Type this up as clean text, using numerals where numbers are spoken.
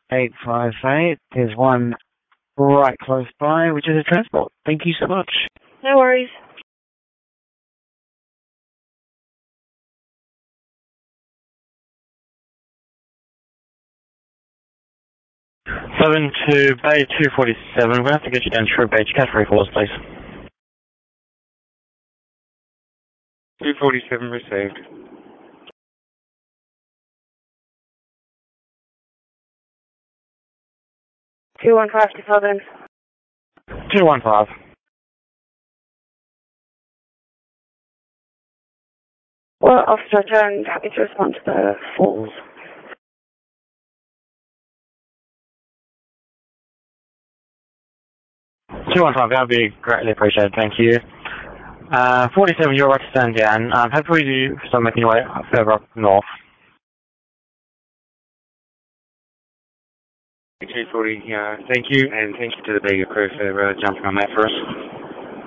858. There's one right close by, which is a transport. Thank you so much. No worries. Seven to Bay 247. We're going to have to get you down through Bay Category 4s, please. 247 received. Two one five to Southern. 215. Well, officer turned, happy to respond to the falls. 215, that would be greatly appreciated, thank you. 47, you're right to stand down. Hopefully you start making your way further up north. 240, thank you, and thank you to the Bega crew for jumping on that for us.